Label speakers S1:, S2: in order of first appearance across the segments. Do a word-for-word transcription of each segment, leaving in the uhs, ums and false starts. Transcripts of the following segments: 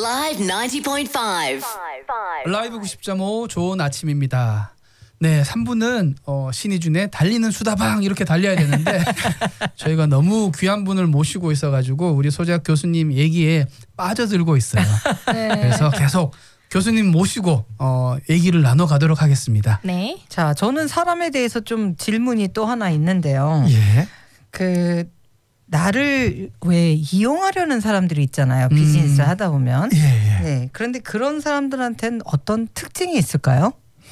S1: Live ninety point five.
S2: 라이브 구십 점 오 좋은 아침입니다. 네, 삼 부는 어, 신의준의 달리는 수다방 이렇게 달려야 되는데 저희가 너무 귀한 분을 모시고 있어가지고 우리 소재학 교수님 얘기에 빠져들고 있어요.
S3: 네.
S2: 그래서 계속 교수님 모시고 어, 얘기를 나눠가도록 하겠습니다.
S3: 네.
S4: 자, 저는 사람에 대해서 좀 질문이 또 하나 있는데요.
S5: 예.
S4: 그 나를 왜 이용하려는 사람들이 있잖아요. 비즈니스
S2: 음.
S4: 하다 보면.
S5: 예, 예.
S4: 네. 그런데 그런 사람들한테는 어떤 특징이 있을까요?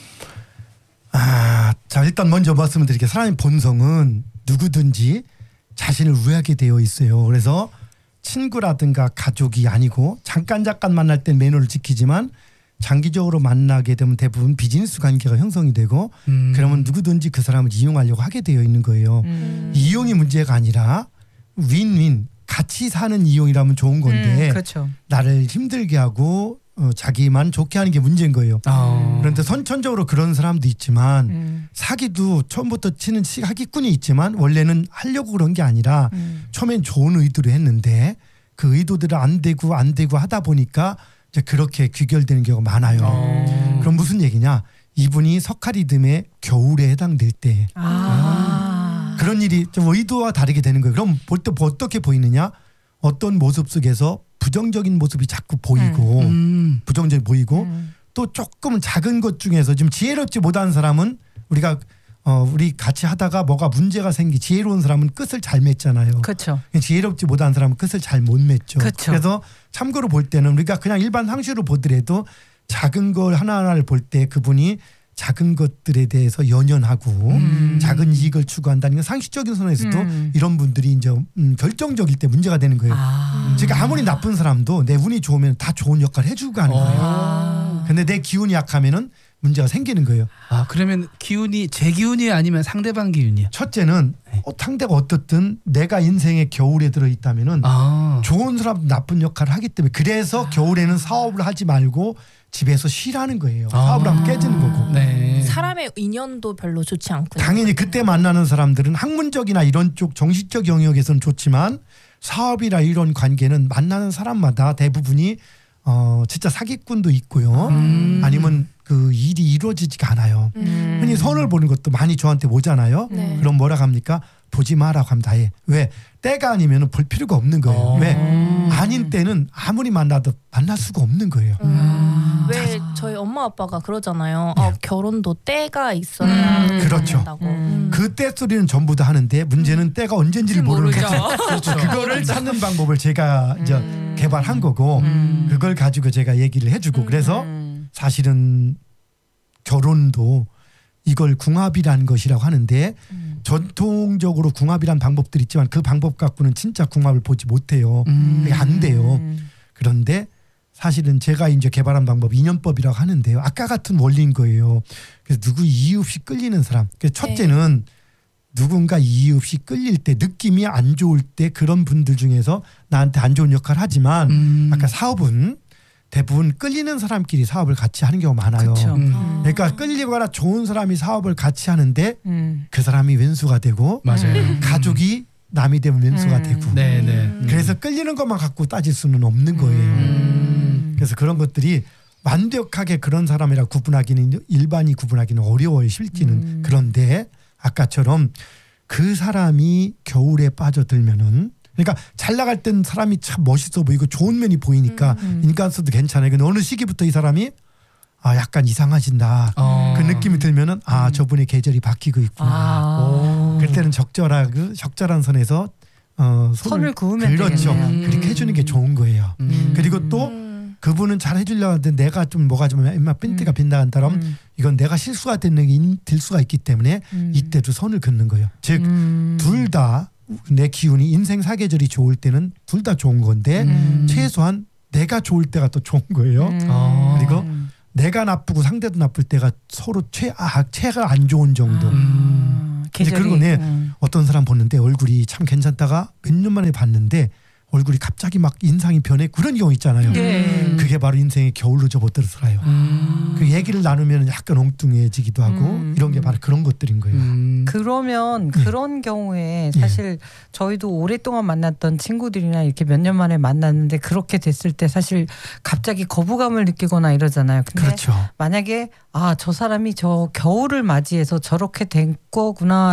S5: 아, 자 일단 먼저 말씀을 드릴게요. 사람의 본성은 누구든지 자신을 우회하게 되어 있어요. 그래서 친구라든가 가족이 아니고 잠깐 잠깐 만날 때 매너를 지키지만 장기적으로 만나게 되면 대부분 비즈니스 관계가 형성이 되고
S2: 음.
S5: 그러면 누구든지 그 사람을 이용하려고 하게 되어 있는 거예요.
S4: 음.
S5: 이용이 문제가 아니라 윈윈 같이 사는 이용이라면 좋은 건데
S4: 음, 그렇죠.
S5: 나를 힘들게 하고 어, 자기만 좋게 하는 게 문제인 거예요.
S2: 어.
S5: 그런데 선천적으로 그런 사람도 있지만
S4: 음.
S5: 사기도 처음부터 치는 사기꾼이 있지만 원래는 하려고 그런 게 아니라
S4: 음.
S5: 처음엔 좋은 의도로 했는데 그 의도대로 안 되고 안 되고 하다 보니까 이제 그렇게 귀결되는 경우가 많아요.
S2: 어.
S5: 그럼 무슨 얘기냐? 이분이 석가리듬의 겨울에 해당될 때
S4: 아.
S5: 그런 일이 좀 의도와 다르게 되는 거예요. 그럼 볼 때 어떻게 보이느냐? 어떤 모습 속에서 부정적인 모습이 자꾸 보이고
S2: 음.
S5: 부정적이 보이고
S4: 음.
S5: 또 조금 작은 것 중에서 좀 지혜롭지 못한 사람은 우리가 어 우리 같이 하다가 뭐가 문제가 생기 지혜로운 사람은 끝을 잘 맺잖아요.
S4: 그렇죠.
S5: 지혜롭지 못한 사람은 끝을 잘 못 맺죠.
S4: 그쵸.
S5: 그래서 참고로 볼 때는 우리가 그냥 일반 상식으로 보더라도 작은 걸 하나하나를 볼 때 그분이 작은 것들에 대해서 연연하고
S2: 음.
S5: 작은 이익을 추구한다는 건 상식적인 선에서도
S4: 음.
S5: 이런 분들이 이제 음, 결정적일 때 문제가 되는 거예요.
S4: 아.
S5: 그러니까 아무리 나쁜 사람도 내 운이 좋으면 다 좋은 역할을 해주고 가는 거예요.
S4: 아.
S5: 근데 내 기운이 약하면은 문제가 생기는 거예요.
S2: 아, 그러면 기운이 제 기운이 아니면 상대방 기운이요?
S5: 첫째는
S2: 네.
S5: 어, 상대가 어떻든 내가 인생의 겨울에 들어 있다면은
S2: 아.
S5: 좋은 사람 나쁜 역할을 하기 때문에 그래서 겨울에는 사업을 하지 말고 집에서 쉬라는 거예요.
S2: 아.
S5: 사업을 하면 깨지는 거고.
S2: 네.
S3: 사람의 인연도 별로 좋지 않고요.
S5: 당연히 그때 만나는 사람들은 학문적이나 이런 쪽 정신적 영역에서는 좋지만 사업이나 이런 관계는 만나는 사람마다 대부분이 어 진짜 사기꾼도 있고요.
S2: 음.
S5: 아니면 그 일이 이루어지지가 않아요.
S3: 음.
S5: 흔히 선을 보는 것도 많이 저한테 오잖아요.
S3: 네.
S5: 그럼 뭐라고 합니까? 보지 마라고 합니다. 아예. 왜? 때가 아니면 볼 필요가 없는 거예요.
S2: 어.
S5: 왜? 아닌 때는 아무리 만나도 만날 수가 없는 거예요.
S3: 음. 왜 저희 엄마 아빠가 그러잖아요. 어, 결혼도 때가 있어야
S4: 음.
S5: 그렇죠.
S3: 된다고.
S4: 음.
S5: 그 때 소리는 전부 다 하는데 문제는 때가 언젠지를 모르는
S3: 모르죠.
S5: 거죠.
S2: 그렇죠.
S5: 그거를 찾는 방법을 제가 이제
S4: 음.
S5: 개발한 거고
S4: 음.
S5: 그걸 가지고 제가 얘기를 해주고
S3: 음.
S5: 그래서
S4: 음.
S5: 사실은 결혼도 이걸 궁합이라는 것이라고 하는데
S4: 음.
S5: 전통적으로 궁합이란 방법들이 있지만 그 방법 갖고는 진짜 궁합을 보지 못해요.
S2: 음.
S5: 그게 안 돼요.
S4: 음.
S5: 그런데 사실은 제가 이제 개발한 방법 인연법이라고 하는데요. 아까 같은 원리인 거예요. 그래서 누구 이유 없이 끌리는 사람. 그래서 첫째는 누군가 이유 없이 끌릴 때 느낌이 안 좋을 때 그런 분들 중에서 나한테 안 좋은 역할을 하지만
S2: 음.
S5: 아까 사업은 대부분 끌리는 사람끼리 사업을 같이 하는 경우가 많아요.
S4: 그쵸.
S2: 음.
S3: 아.
S5: 그러니까 끌리거나 좋은 사람이 사업을 같이 하는데
S4: 음.
S5: 그 사람이 왼수가 되고
S2: 맞아요.
S4: 음.
S5: 가족이 남이 되면 왼수가
S4: 음.
S5: 되고
S2: 네, 네.
S3: 음.
S5: 그래서 끌리는 것만 갖고 따질 수는 없는 거예요.
S2: 음.
S5: 그래서 그런 것들이 완벽하게 그런 사람이라 구분하기는 일반이 구분하기는 어려워요. 실기는.
S4: 음.
S5: 그런데 아까처럼 그 사람이 겨울에 빠져들면은 그러니까 잘 나갈 땐 사람이 참 멋있어 보이고 좋은 면이 보이니까
S4: 음.
S5: 인간성도 괜찮아요. 근데 어느 시기부터 이 사람이 아 약간 이상해진다.
S2: 어.
S5: 그 느낌이 들면은 아 저분의 계절이 바뀌고 있구나.
S4: 아.
S5: 그럴 때는 적절한 그 적절한 선에서 어 손을,
S4: 선을 그으면
S5: 그렇죠.
S4: 되겠네요.
S5: 그렇게 해주는 게 좋은 거예요.
S2: 음.
S5: 그리고 또
S3: 음.
S5: 그분은 잘 해주려고 하는데 내가 좀 뭐가 좀 인마 핀트가
S4: 음.
S5: 빈다한다면
S4: 음.
S5: 이건 내가 실수가 되는 게 될 수가 있기 때문에
S4: 음.
S5: 이때도 선을 긋는 거예요. 즉 둘
S4: 음.
S5: 다 내 기운이 인생 사계절이 좋을 때는 둘 다 좋은 건데
S4: 음.
S5: 최소한 내가 좋을 때가 또 좋은 거예요.
S4: 음.
S2: 아.
S5: 그리고 내가 나쁘고 상대도 나쁠 때가 서로 최아 최가 안 좋은 정도.
S2: 음.
S5: 이제 그런 거네.
S4: 음.
S5: 어떤 사람 보는데 얼굴이 참 괜찮다가 몇 년 만에 봤는데 얼굴이 갑자기 막 인상이 변해 그런 경우 있잖아요.
S4: 네.
S5: 그게 바로 인생의 겨울로 접어들어서요.
S2: 음.
S5: 그 얘기를 나누면 약간 엉뚱해지기도 하고
S4: 음.
S5: 이런 게 바로 그런 것들인 거예요.
S2: 음.
S4: 그러면
S5: 예.
S4: 그런 경우에 사실 저희도 오랫동안 만났던 친구들이나 이렇게 몇 년 만에 만났는데 그렇게 됐을 때 사실 갑자기 거부감을 느끼거나 이러잖아요. 근데
S5: 그렇죠.
S4: 만약에 아, 저 사람이 저 겨울을 맞이해서 저렇게 된 거구나